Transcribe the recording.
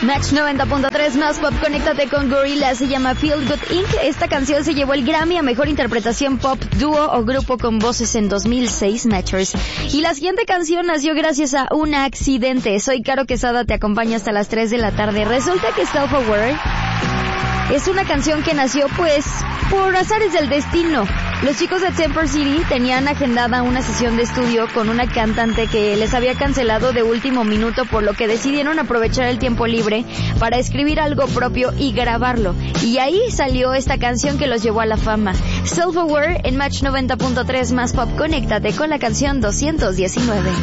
Match 90.3 más pop, conéctate con Gorillaz, se llama Feel Good Inc. Esta canción se llevó el Grammy a Mejor Interpretación Pop, Dúo o Grupo con Voces en 2006, Matchers. Y la siguiente canción nació gracias a un accidente. Soy Caro Quesada, te acompaña hasta las 3 de la tarde. Resulta que Self Aware es una canción que nació pues por azares del destino. Los chicos de Temper City tenían agendada una sesión de estudio con una cantante que les había cancelado de último minuto, por lo que decidieron aprovechar el tiempo libre para escribir algo propio y grabarlo. Y ahí salió esta canción que los llevó a la fama. Self Aware en Match 90.3 más pop, conéctate con la canción 219.